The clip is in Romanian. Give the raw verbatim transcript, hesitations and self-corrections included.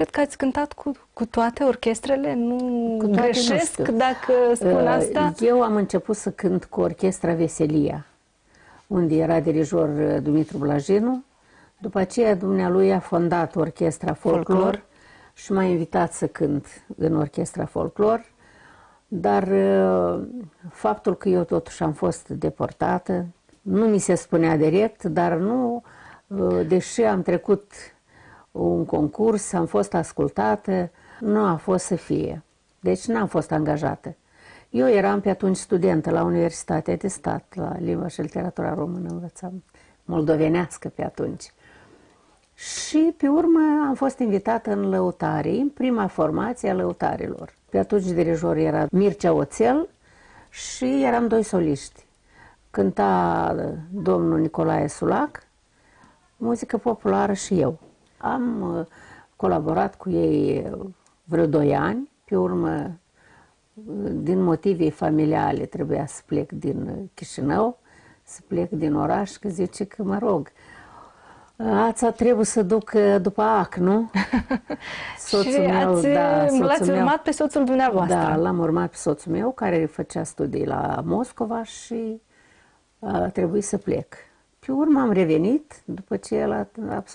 cred că ați cântat cu, cu toate orchestrele, nu Cu toate, greșesc nu știu. dacă spun asta? Eu am început să cânt cu orchestra Veselia, unde era dirijor Dumitru Blajinu. După aceea, dumnealui a fondat orchestra Folklor, Folklor. Și m-a invitat să cânt în orchestra Folklor. Dar faptul că eu totuși am fost deportată, nu mi se spunea direct, dar nu, deși am trecut un concurs, am fost ascultată, nu a fost să fie. Deci n-am fost angajată. Eu eram pe atunci studentă la Universitatea de Stat, la Limba și Literatura Română, învățam moldovenească pe atunci. Și pe urmă am fost invitată în lăutare, în prima formație a lăutarilor. Pe atunci dirijor era Mircea Oțel și eram doi soliști. Cânta domnul Nicolae Sulac, muzică populară și eu. Am colaborat cu ei vreo doi ani, pe urmă, din motive familiale, trebuia să plec din Chișinău, să plec din oraș, că zice că, mă rog, ața trebuie să duc după ac, nu? Soțul și meu, ați, da, l-ați urmat pe soțul dumneavoastră. Da, l-am urmat pe soțul meu, care făcea studii la Moscova și a trebuit să plec. Pe urmă am revenit, după ce el a